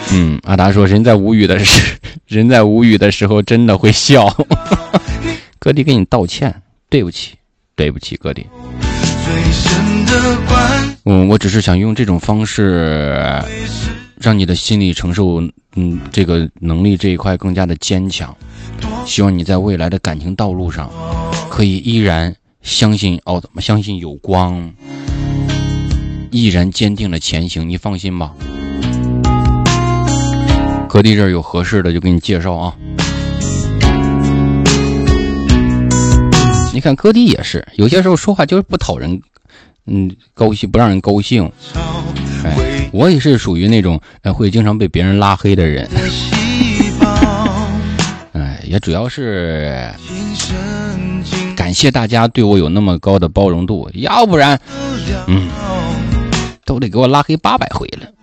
阿达说人在无语的时候真的会笑。哥弟给你道歉，对不起哥弟。我只是想用这种方式让你的心理承受这个能力这一块更加的坚强，希望你在未来的感情道路上可以依然相信有光，依然坚定的前行，你放心吧。哥弟这儿有合适的就给你介绍啊。你看哥弟也是有些时候说话就是不讨人高兴，不让人高兴。我也是属于那种会经常被别人拉黑的人。也主要是感谢大家对我有那么高的包容度，要不然都得给我拉黑800回了。